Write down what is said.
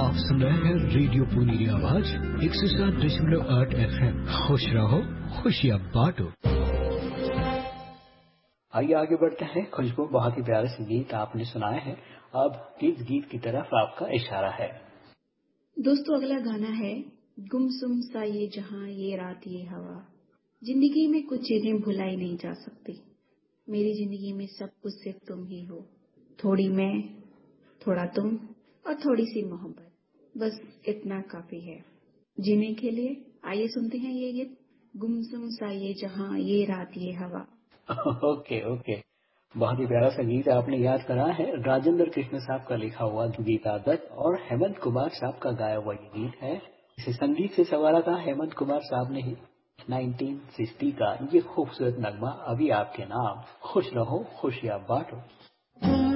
आप सुन रहे हैं रेडियो पुनी आवाज 107.8 FM। खुश रहो, खुशियाँ बांटो। आइए आगे बढ़ते हैं। खुशबू, बहुत ही प्यारे से गीत आपने सुनाए हैं। अब किस गीत की तरफ आपका इशारा है? दोस्तों, अगला गाना है गुमसुम सा ये जहां ये रात ये हवा। जिंदगी में कुछ चीजें भुलाई नहीं जा सकती। मेरी जिंदगी में सब कुछ सिर्फ तुम ही हो। थोड़ी मैं, थोड़ा तुम और थोड़ी सी मोहब्बत, बस इतना काफी है जीने के लिए। आइए सुनते हैं ये गीत, गुमसुम सा ये जहां ये रात ये हवा। ओके ओके, बहुत ही प्यारा सा गीत आपने याद करा है। राजेंद्र कृष्ण साहब का लिखा हुआ गीत आदत और हेमंत कुमार साहब का गाया हुआ ये गीत है। इसे संगीत से संवारा था हेमंत कुमार साहब ने ही। 1960 का ये खूबसूरत नगमा अभी आपके नाम। खुश रहो, खुशियाँ बांटो।